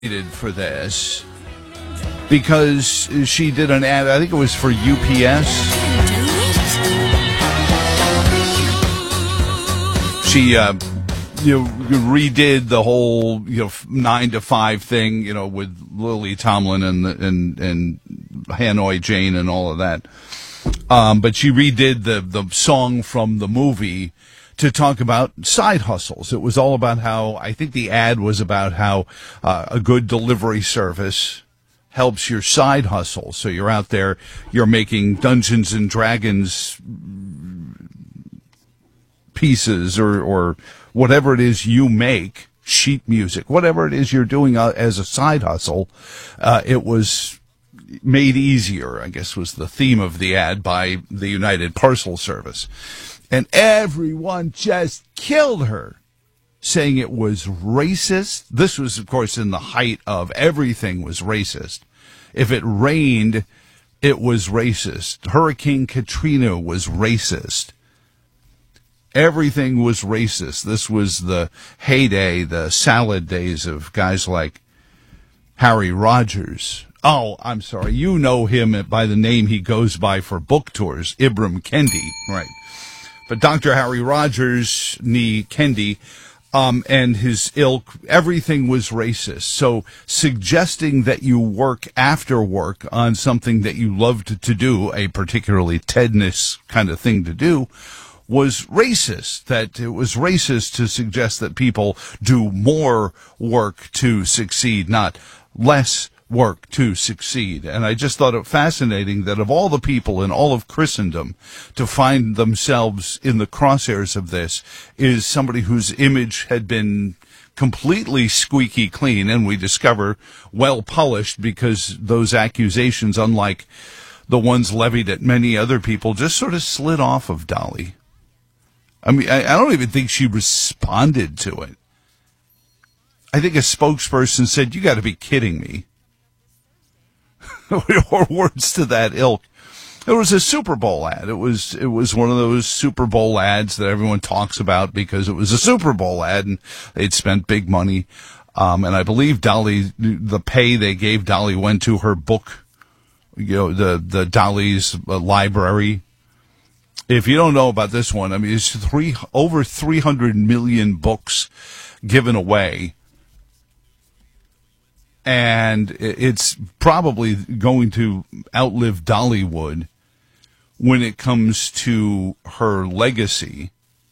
For this because she did an ad. I think it was for UPS. She redid the whole 9 to 5 thing, with Lily Tomlin and Hanoi Jane and all of that. But she redid the song from the movie to talk about side hustles. It was all about how, I think the ad was about how a good delivery service helps your side hustle. So you're out there, you're making Dungeons and Dragons pieces or whatever it is you make, sheet music, whatever it is you're doing as a side hustle. It was made easier, I guess was the theme of the ad, by the United Parcel Service. And everyone just killed her, saying it was racist. This was, of course, in the height of everything was racist. If it rained, it was racist. Hurricane Katrina was racist. Everything was racist. This was the heyday, the salad days of guys like Harry Rogers. Oh, I'm sorry. You know him by the name he goes by for book tours, Ibram Kendi, right? But Dr. Harry Rogers, nee Kendi, and his ilk, everything was racist. So suggesting that you work after work on something that you loved to do, a particularly Tedness kind of thing to do, was racist. That it was racist to suggest that people do more work to succeed, not less work to succeed. And I just thought it fascinating that of all the people in all of Christendom to find themselves in the crosshairs of this is somebody whose image had been completely squeaky clean, and we discover well polished, because those accusations, unlike the ones levied at many other people, just sort of slid off of Dolly. I mean, I don't even think she responded to it. I think a spokesperson said, "You got to be kidding me." Or words to that ilk. It was a Super Bowl ad. It was one of those Super Bowl ads that everyone talks about because it was a Super Bowl ad and they'd spent big money. And I believe Dolly, the pay they gave Dolly went to her book, the Dolly's library. If you don't know about this one, I mean, it's over 300 million books given away. And it's probably going to outlive Dollywood when it comes to her legacy.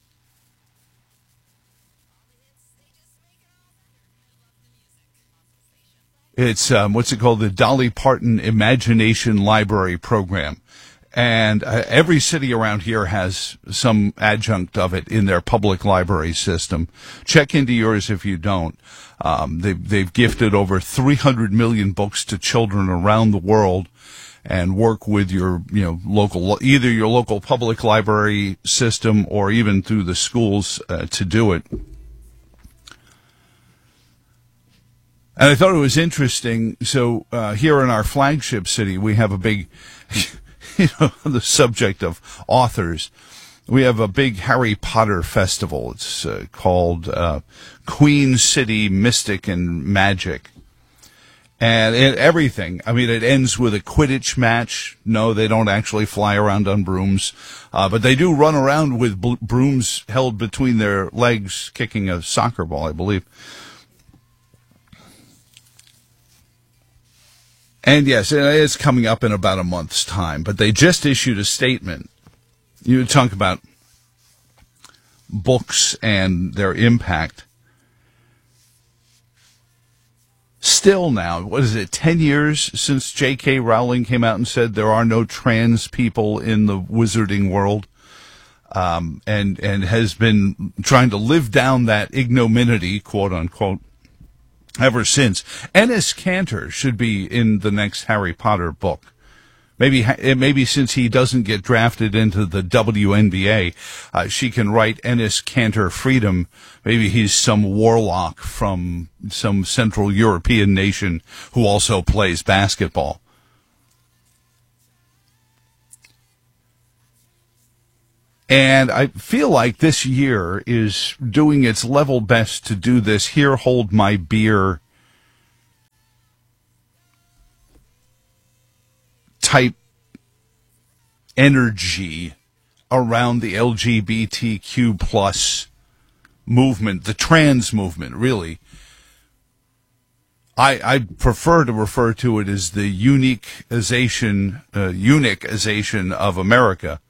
It's, what's it called? The Dolly Parton Imagination Library Program. And every city around here has some adjunct of it in their public library system. Check into yours if you don't. They've gifted over 300 million books to children around the world, and work with your, either your local public library system or even through the schools to do it. And I thought it was interesting. So here in our flagship city, we have a big the subject of authors. We have a big Harry Potter festival. It's called Queen City Mystic and Magic. And everything. I mean, it ends with a Quidditch match. No, they don't actually fly around on brooms. But they do run around with brooms held between their legs, kicking a soccer ball, I believe. And yes, it's coming up in about a month's time, but they just issued a statement. You talk about books and their impact. Still now, what is it, 10 years since J.K. Rowling came out and said there are no trans people in the wizarding world, and has been trying to live down that ignominy, quote unquote, ever since. Ennis Cantor should be in the next Harry Potter book. Maybe since he doesn't get drafted into the WNBA, she can write Ennis Cantor Freedom. Maybe he's some warlock from some Central European nation who also plays basketball. And I feel like this year is doing its level best to do this "Here, hold my beer" type energy around the LGBTQ plus movement, the trans movement, really. I prefer to refer to it as the uniqueization of America.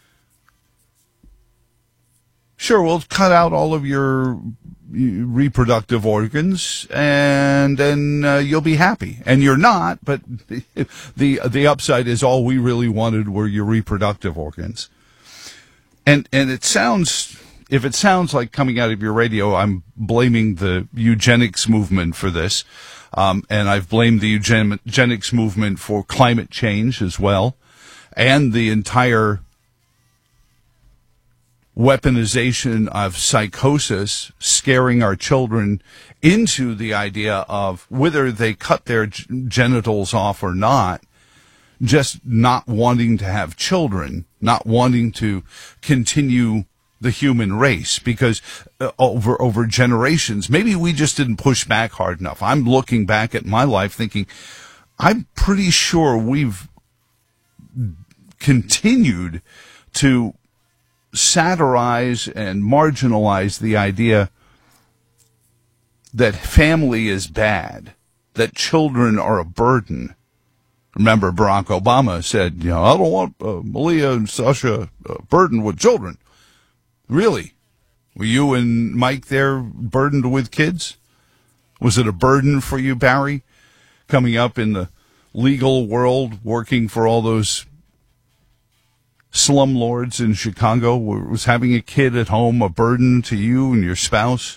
Sure, we'll cut out all of your reproductive organs, and then you'll be happy. And you're not, but the upside is all we really wanted were your reproductive organs. And it sounds, if it sounds like coming out of your radio, I'm blaming the eugenics movement for this. And I've blamed the eugenics movement for climate change as well, and the entire weaponization of psychosis, scaring our children into the idea of whether they cut their genitals off or not, just not wanting to have children, not wanting to continue the human race, because over generations, maybe we just didn't push back hard enough. I'm looking back at my life thinking, I'm pretty sure we've continued to satirize and marginalize the idea that family is bad, that children are a burden. Remember, Barack Obama said, I don't want Malia and Sasha burdened with children. Really? Were you and Mike there burdened with kids? Was it a burden for you, Barry, coming up in the legal world, working for all those slumlords in Chicago? Was having a kid at home a burden to you and your spouse?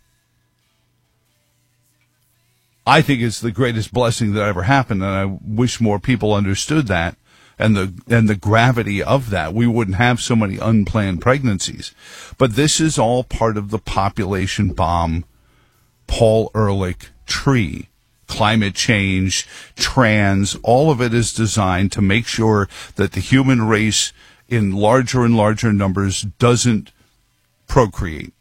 I think it's the greatest blessing that ever happened, and I wish more people understood that and the gravity of that. We wouldn't have so many unplanned pregnancies. But this is all part of the population bomb, Paul Ehrlich tree. Climate change, trans, all of it is designed to make sure that the human race in larger and larger numbers doesn't procreate.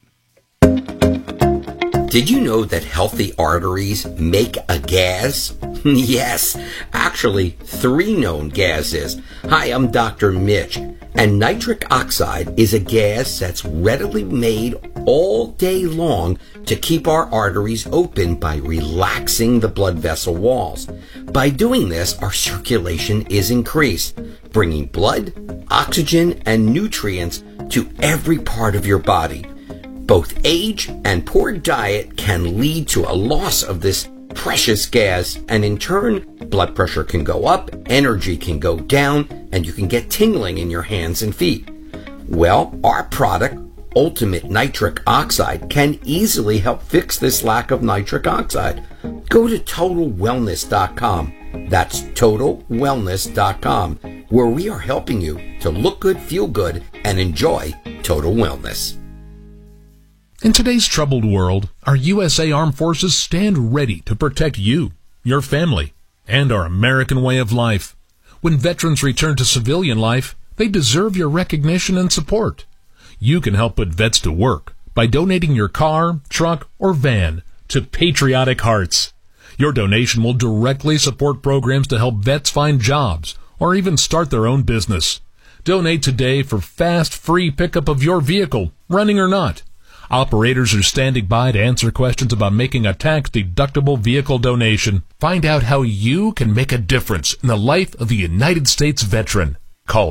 Did you know that healthy arteries make a gas? Yes, actually 3 known gases. Hi, I'm Dr. Mitch, and nitric oxide is a gas that's readily made all day long to keep our arteries open by relaxing the blood vessel walls. By doing this, our circulation is increased, bringing blood, oxygen, and nutrients to every part of your body. Both age and poor diet can lead to a loss of this precious gas, and in turn, blood pressure can go up, energy can go down, and you can get tingling in your hands and feet. Well, our product, Ultimate Nitric Oxide, can easily help fix this lack of nitric oxide. Go to TotalWellness.com. That's TotalWellness.com, where we are helping you to look good, feel good, and enjoy total wellness. In today's troubled world, our USA Armed Forces stand ready to protect you, your family, and our American way of life. When veterans return to civilian life, they deserve your recognition and support. You can help put vets to work by donating your car, truck, or van to Patriotic Hearts. Your donation will directly support programs to help vets find jobs or even start their own business. Donate today for fast, free pickup of your vehicle, running or not. Operators are standing by to answer questions about making a tax-deductible vehicle donation. Find out how you can make a difference in the life of a United States veteran. Call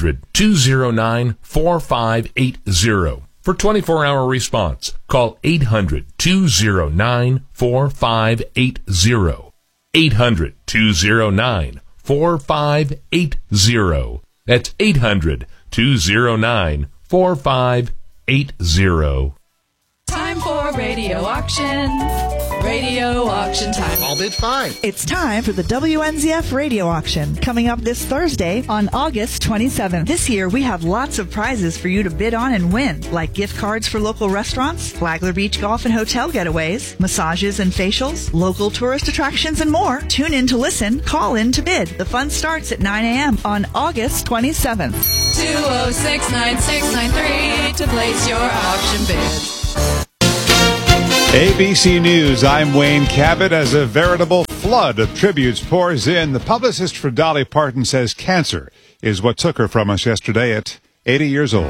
800-209-4580 for 24-hour response. Call 800-209-4580. 800-209-4580. That's 800-209-4580. Time for radio auction. Radio auction time. All bid fine. It's time for the WNZF radio auction, coming up this Thursday on August 27th. This year, we have lots of prizes for you to bid on and win, like gift cards for local restaurants, Flagler Beach golf and hotel getaways, massages and facials, local tourist attractions, and more. Tune in to listen, call in to bid. The fun starts at 9 a.m. on August 27th. 206-9693 to place your auction bid. ABC News, I'm Wayne Cabot. As a veritable flood of tributes pours in. The publicist for Dolly Parton says cancer is what took her from us yesterday at 80 years old.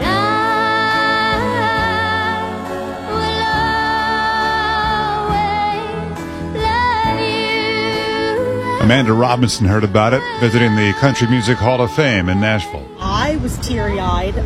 Amanda Robinson heard about it visiting the Country Music Hall of Fame in Nashville. I was teary-eyed.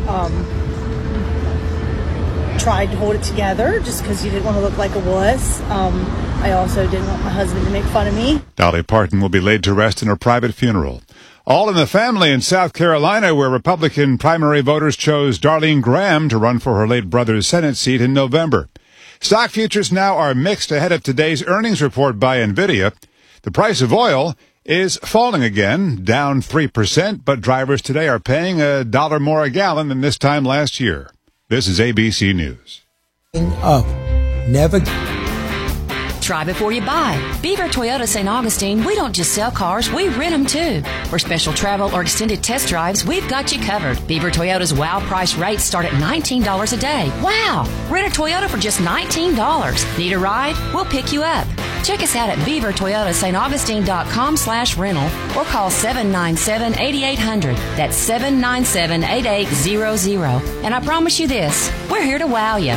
Tried to hold it together just because you didn't want to look like a wuss. I also didn't want my husband to make fun of me. Dolly Parton will be laid to rest in her private funeral. All in the family in South Carolina, where Republican primary voters chose Darlene Graham to run for her late brother's Senate seat in November. Stock futures now are mixed ahead of today's earnings report by NVIDIA. The price of oil is falling again, down 3%, but drivers today are paying $1 more a gallon than this time last year. This is ABC News. Never. Try before you buy. Beaver Toyota St. Augustine, we don't just sell cars, we rent them too. For special travel or extended test drives, we've got you covered. Beaver Toyota's wow price rates start at $19 a day. Wow! Rent a Toyota for just $19. Need a ride? We'll pick you up. Check us out at beavertoyotastauntAugustine.com/rental or call 797-8800. That's 797-8800. And I promise you this, we're here to wow you.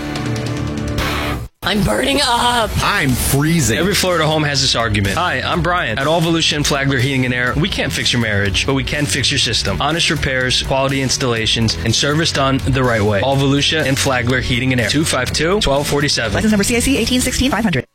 I'm burning up. I'm freezing. Every Florida home has this argument. Hi, I'm Brian. At All Volusia and Flagler Heating and Air, we can't fix your marriage, but we can fix your system. Honest repairs, quality installations, and service done the right way. All Volusia and Flagler Heating and Air. 252-1247. License number CIC 1816-500.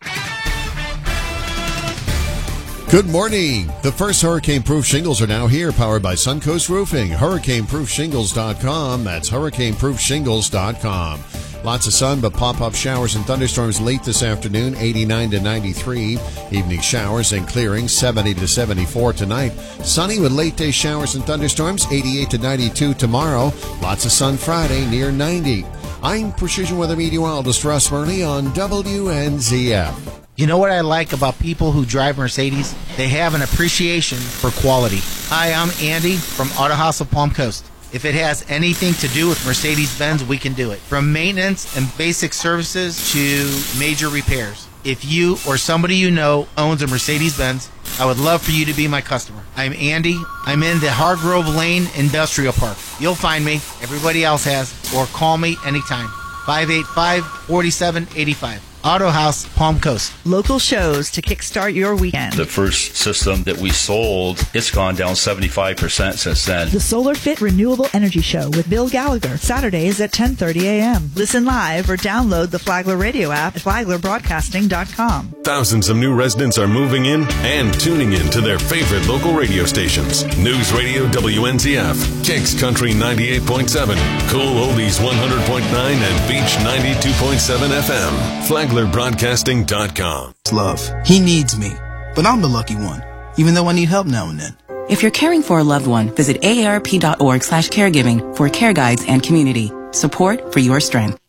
Good morning. The first hurricane-proof shingles are now here, powered by Suncoast Roofing. HurricaneProofShingles.com. That's HurricaneProofShingles.com. Lots of sun, but pop-up showers and thunderstorms late this afternoon, 89 to 93. Evening showers and clearing, 70 to 74 tonight. Sunny with late-day showers and thunderstorms, 88 to 92 tomorrow. Lots of sun Friday, near 90. I'm Precision Weather Meteorologist Russ Murley on WNZF. You know what I like about people who drive Mercedes? They have an appreciation for quality. Hi, I'm Andy from Auto House of Palm Coast. If it has anything to do with Mercedes-Benz, we can do it. From maintenance and basic services to major repairs. If you or somebody you know owns a Mercedes-Benz, I would love for you to be my customer. I'm Andy. I'm in the Hargrove Lane Industrial Park. You'll find me. Everybody else has. Or call me anytime. 585-4785. Auto House, Palm Coast. Local shows to kickstart your weekend. The first system that we sold, it's gone down 75% since then. The Solar Fit Renewable Energy Show with Bill Gallagher. Saturdays at 10:30 a.m. Listen live or download the Flagler radio app at FlaglerBroadcasting.com. Thousands of new residents are moving in and tuning in to their favorite local radio stations. News Radio WNZF, Kicks Country 98.7, Cool Oldies 100.9, and Beach 92.7 FM. FlaglerBroadcasting.com. Love. He needs me, but I'm the lucky one, even though I need help now and then. If you're caring for a loved one, visit aarp.org/caregiving for care guides and community. Support for your strength.